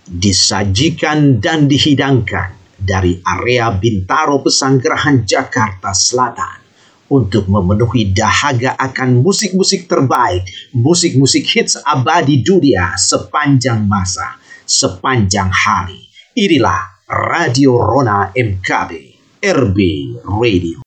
disajikan dan dihidangkan dari area Bintaro Pesanggerahan Jakarta Selatan untuk memenuhi dahaga akan musik-musik terbaik, musik-musik hits abadi dunia sepanjang masa, sepanjang hari. Inilah Radio Rona MKB, RB Radio.